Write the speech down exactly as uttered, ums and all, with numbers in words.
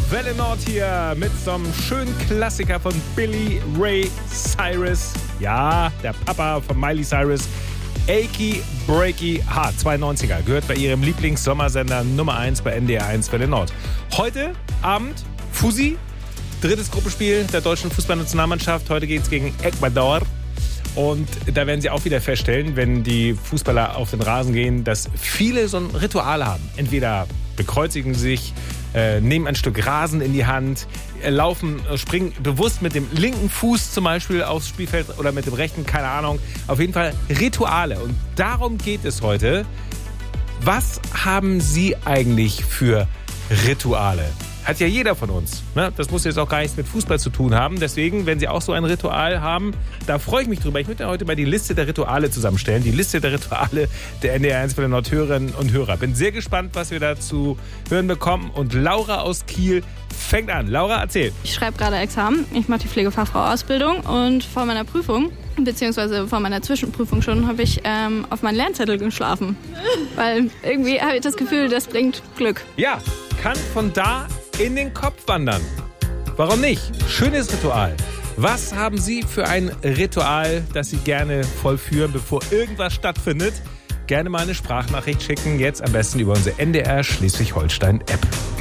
Welle Nord hier mit so einem schönen Klassiker von Billy Ray Cyrus. Ja, der Papa von Miley Cyrus. Achy Breaky Heart, zweiundneunziger, gehört bei ihrem Lieblings-Sommersender Nummer eins bei N D R eins Welle Nord. Heute Abend Fusi, drittes Gruppenspiel der deutschen Fußballnationalmannschaft. Heute geht es gegen Ecuador. Und da werden Sie auch wieder feststellen, wenn die Fußballer auf den Rasen gehen, dass viele so ein Ritual haben. Entweder bekreuzigen sie sich, äh, nehmen ein Stück Rasen in die Hand, äh, laufen, äh, springen bewusst mit dem linken Fuß zum Beispiel aufs Spielfeld oder mit dem rechten, keine Ahnung. Auf jeden Fall Rituale. Und darum geht es heute. Was haben Sie eigentlich für Rituale? Hat ja jeder von uns. Ne? Das muss jetzt auch gar nichts mit Fußball zu tun haben. Deswegen, wenn Sie auch so ein Ritual haben, da freue ich mich drüber. Ich möchte heute mal die Liste der Rituale zusammenstellen. Die Liste der Rituale der N D R eins Welle Nord Hörerinnen und Hörer. Bin sehr gespannt, was wir dazu hören bekommen. Und Laura aus Kiel fängt an. Laura, erzähl. Ich schreibe gerade Examen. Ich mache die Pflegefachfrau-Ausbildung. Und vor meiner Prüfung, beziehungsweise vor meiner Zwischenprüfung schon, habe ich ähm, auf meinen Lernzettel geschlafen. Weil irgendwie habe ich das Gefühl, das bringt Glück. Ja, kann von da in den Kopf wandern. Warum nicht? Schönes Ritual. Was haben Sie für ein Ritual, das Sie gerne vollführen, bevor irgendwas stattfindet? Gerne mal eine Sprachnachricht schicken, jetzt am besten über unsere N D R Schleswig-Holstein-App.